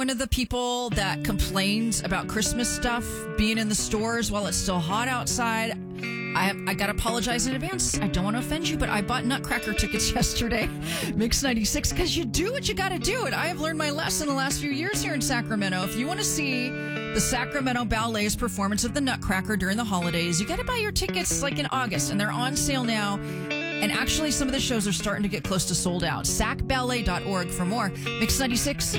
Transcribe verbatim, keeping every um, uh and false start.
One of the people that complains about Christmas stuff being in the stores while it's still hot outside, I have, I got to apologize in advance. I don't want to offend you, but I bought Nutcracker tickets yesterday, Mix ninety-six, because you do what you got to do. And I have learned my lesson the last few years here in Sacramento. If you want to see the Sacramento Ballet's performance of the Nutcracker during the holidays, you got to buy your tickets like in August, and they're on sale now. And actually, some of the shows are starting to get close to sold out. sac ballet dot org for more. Mix ninety-six.